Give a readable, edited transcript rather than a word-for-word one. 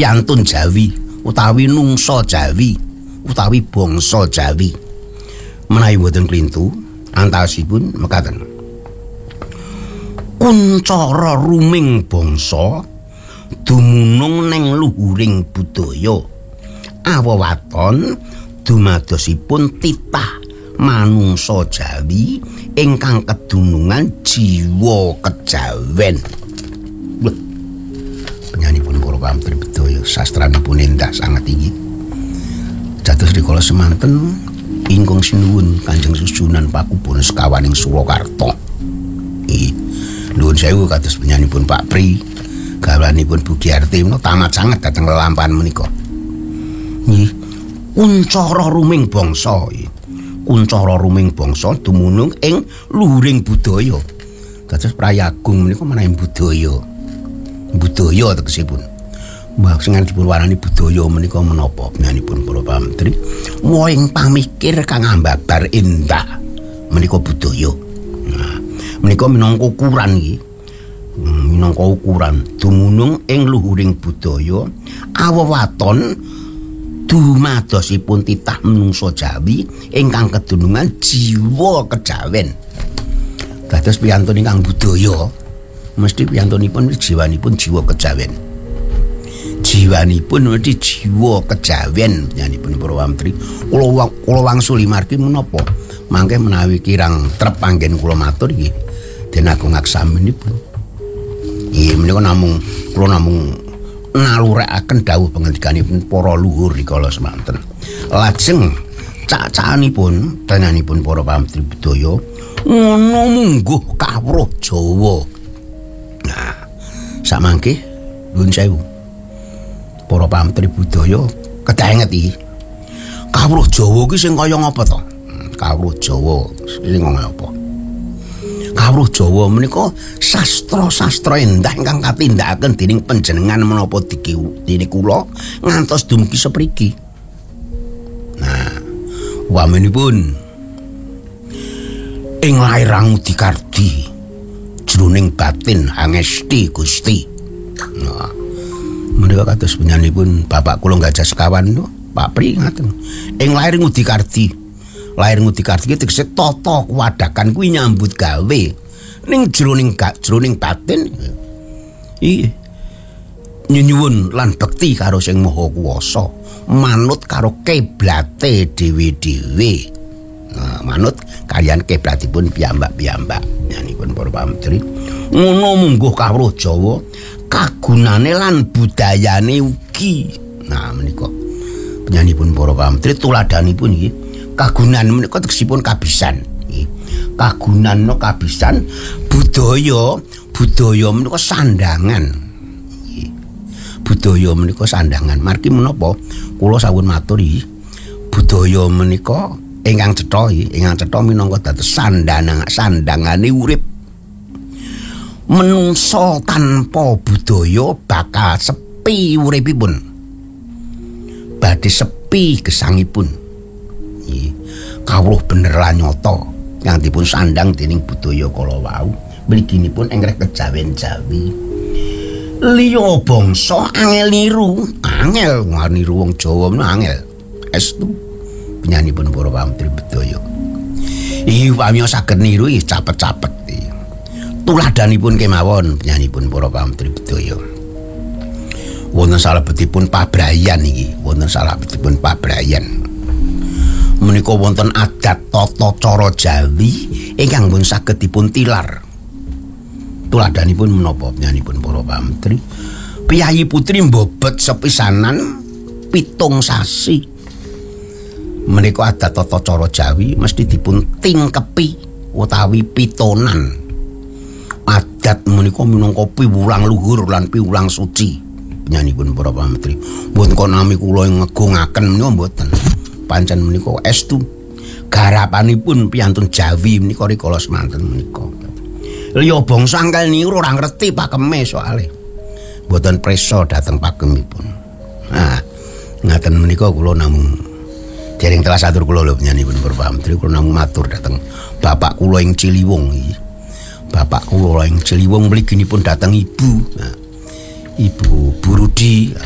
piantun Jawi utawi nungsa Jawi utawi bangsa Jawi menawi boten klintu antawisipun mekaten kuncara ruming bangsa dumunung neng luhuring budaya awewaton dumadosipun titah manungsa Jawi ingkang kedunungan jiwa kejawen. Penyanipun para pamtri bedaya sastranipun endah sanget inggih. Dados rikala semanten ingkang sinuwun Kanjeng Susunan Pakubunan sekawaning Surakarta. Nuwun sewu kados penyanipun Pak Pri, gawanipun Bu Giarti menika tamat sanget dhateng lelampahan menika. Nggih, kuncara ruming bangsa. Kuncara ruming bangsa dumunung ing luhuring budaya. Dados prayagung menika menawi budaya. Budaya tegesipun. Mbah sing dipun warani budaya menika menapa penyanipun para pamtri? Woing pamikir kang ambabar endah menika budaya. Nah, menika minangka ukuran iki. Minangka ukuran dumunung ing luhuring budaya awewaton dumadosipun titah menungsa Jawi ingkang kedunungan jiwa kejawen. Dados piyantun ingkang budaya mesti piyantunipun jiwanipun jiwa kejawen. Jiwanipun mesti jiwa kejawen nyanipun para pamtri. Kula wangsuli margi menapa mangke menawi kirang trep panggen kula matur nggih den agung aksaminipun. Nggih menika kula namung nalurekaken dawuh pangendikanipun para luhur rikala semanten. Lajeng cak-cakanipun dananipun para pamtri budaya ngono mungguh kawruh Jawa. Nah, samangke nuwun sewu. Para pamtri budaya kedaenget iki. Kawruh Jawa ki sing kaya ngapa to? Kawruh Jawa sing kaya apa? Kawruh Jawa menika sastra-sastra endah ingkang katindakaken dening panjenengan menapa dening kula ngantos dumugi sepriki. Nah, wamenipun ing lair Angudikardi jroning batin hangesti Gusti. Nah, menika kados penyanipun bapak kula Gajah Sekawan niku Pak Pri ngaten. Ing lair Angudikardi. Lair Angudikardi iki tegese tata kuwadakan kuwi nyambut gawe ning jroning batin. Iya. Nyuwun lan bekti karo Sing Maha Kuwasa, manut karo kiblate dhewe-dhewe. Nah, manut kalian kiblatipun piyambak-piyambak nyanipun para pamtri. Ngono mungguh kawruh Jawa kagunane lan budayane ugi. Nah, menika penyanipun para pamtri tuladanipun iki kagunan menika tegesipun kabisan. Kagunan no kabisan budaya menika sandangan. Budaya menika sandangan. Margi menapa kula sawun matur iki budaya menika ingkang cetha minangka dados sandangane urip. Menungsa tanpa budaya bakal sepi uripipun. Badhe sepi gesangipun. Kawruh bener lan nyata yang dipun sandang dening budaya kala wau mliginipun engreh kejawen Jawi. Liya bangsa angel niru wong Jawa angel. Estu penyanipun para pamtri budaya. Iki pamiyos saged niru capet-capet. Tuladanipun kemawon penyanipun para pamtri budaya. Wonten salebetipun pabrayan iki, menika wonten adat tata cara Jawi ingkang pun saged dipun tilar. Tuladanipun menapa penyanipun para pamtri? Piyayi putri mbobot sepisanan 7 sasi. Menika adat tata cara Jawi mesti dipun tingkepi utawi pitonan. Adat menika minangka piwulang luhur lan piwulang suci. Penyanipun para pamtri. Mboten kok nami kula ngegungaken menika mboten. Pancen menika estu garapanipun piyantun Jawi menika rikala semanten menika. Liya bangsa angkel niru ora ngerti pakeme soalé. Mboten presa dhateng pakemipun. Nah, ngaten menika kula namung dereng telas atur kula lho penyanipun para pamtri kula namung matur dhateng bapak kula ing Ciliwung iki. Bapak kula ing Ciliwung mliginipun dhateng ibu. Nah, Ibu Burudi